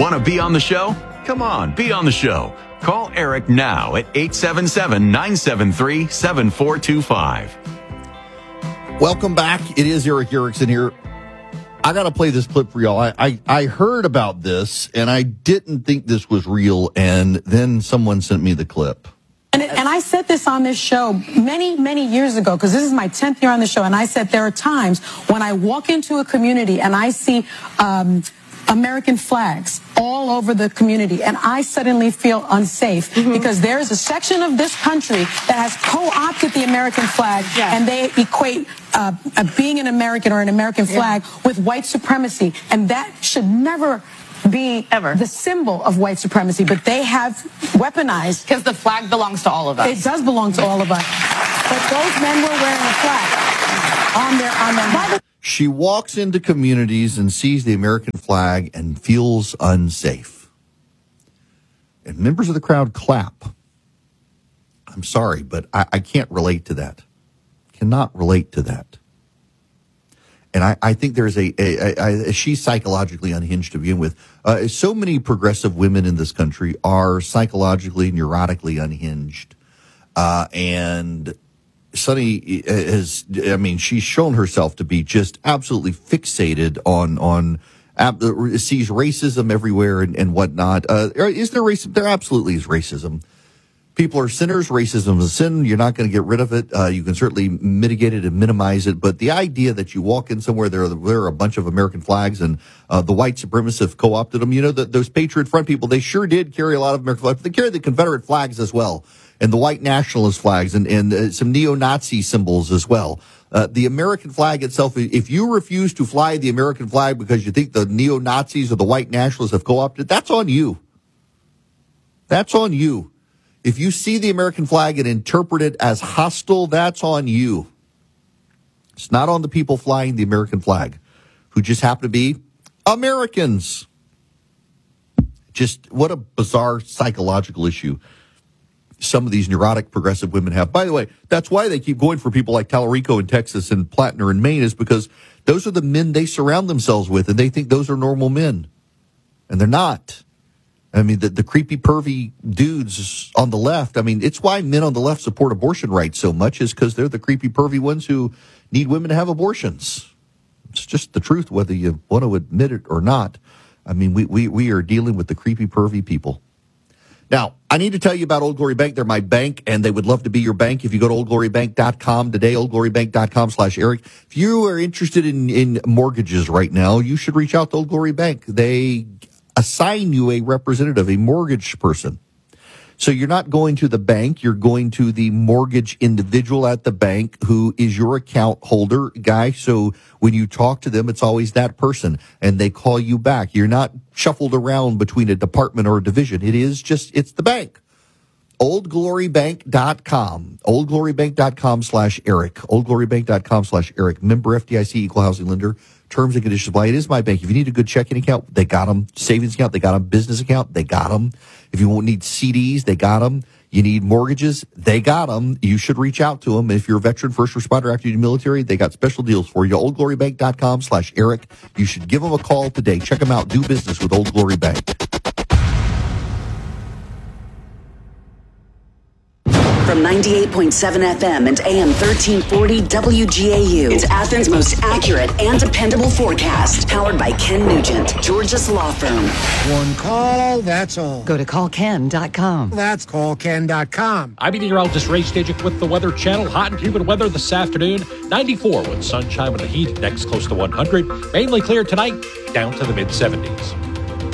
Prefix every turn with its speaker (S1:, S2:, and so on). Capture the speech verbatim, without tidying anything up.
S1: Want to be on the show? Come on, be on the show. Call Eric now at eight seven seven, nine seven three, seven four two five.
S2: Welcome back. It is Eric Erickson here. I got to play this clip for y'all. I, I, I heard about this, and I didn't think this was real, and then someone sent me the clip.
S3: And, it, and I said this on this show many, many years ago, because this is my tenth year on the show, and I said there are times when I walk into a community and I see um, American flags all over the community, and I suddenly feel unsafe mm-hmm. because there is a section of this country that has co-opted the American flag, yeah. and they equate uh, uh, being an American or an American flag yeah. with white supremacy, and that should never be ever the symbol of white supremacy, but they have weaponized.
S4: Because the flag belongs to all of us.
S3: It does belong to all of us. But those men were wearing a flag on their on their.
S2: She walks into communities and sees the American flag and feels unsafe. And members of the crowd clap. I'm sorry, but I, I can't relate to that. Cannot relate to that. And I, I think there's a, a, a, a she's psychologically unhinged to begin with. Uh, so many progressive women in this country are psychologically, neurotically unhinged. Uh, and Sunny has, I mean, she's shown herself to be just absolutely fixated on, on, ab, sees racism everywhere and, and whatnot. Uh, is there racism? There absolutely is racism. People are sinners. Racism is a sin. You're not going to get rid of it. Uh, you can certainly mitigate it and minimize it. But the idea that you walk in somewhere, there are, there are a bunch of American flags and uh, the white supremacists co-opted them. You know, the, those Patriot Front people, they sure did carry a lot of American flags. They carried the Confederate flags as well, and the white nationalist flags, and, and uh, some neo-Nazi symbols as well. Uh, the American flag itself, if you refuse to fly the American flag because you think the neo-Nazis or the white nationalists have co-opted, that's on you. That's on you. If you see the American flag and interpret it as hostile, that's on you. It's not on the people flying the American flag, who just happen to be Americans. Just what a bizarre psychological issue some of these neurotic progressive women have. By the way, that's why they keep going for people like Tallarico in Texas and Plattner in Maine, is because those are the men they surround themselves with, and they think those are normal men. And they're not. I mean, the, the creepy, pervy dudes on the left, I mean, it's why men on the left support abortion rights so much, is because they're the creepy, pervy ones who need women to have abortions. It's just the truth, whether you want to admit it or not. I mean, we, we, we are dealing with the creepy, pervy people. Now, I need to tell you about Old Glory Bank. They're my bank, and they would love to be your bank. If you go to old glory bank dot com today, old glory bank dot com slash Eric. If you are interested in, in mortgages right now, you should reach out to Old Glory Bank. They assign you a representative, a mortgage person. So you're not going to the bank, you're going to the mortgage individual at the bank who is your account holder guy. So when you talk to them, it's always that person, and they call you back. You're not shuffled around between a department or a division. It is just, it's the bank. old glory bank dot com. old glory bank dot com slash Eric. old glory bank dot com slash Eric. Member F D I C, equal housing lender. Terms and conditions apply. It is my bank. If you need a good checking account, they got them. Savings account, they got them. Business account, they got them. If you won't need C Ds, they got them. You need mortgages, they got them. You should reach out to them. If you're a veteran, first responder, active duty military, they got special deals for you. old glory bank dot com slash Eric. You should give them a call today. Check them out. Do business with Old Glory Bank.
S5: From ninety-eight point seven F M and A M thirteen forty W G A U. It's Athens' most accurate and dependable forecast. Powered by Ken Nugent, Georgia's law firm.
S6: One call, that's all.
S7: Go to call ken dot com.
S6: That's call ken dot com.
S8: I'm meteorologist Ray Stajic with the Weather Channel. Hot and humid weather this afternoon. ninety-four with sunshine with the heat. Next close to one hundred. Mainly clear tonight, down to the mid seventies.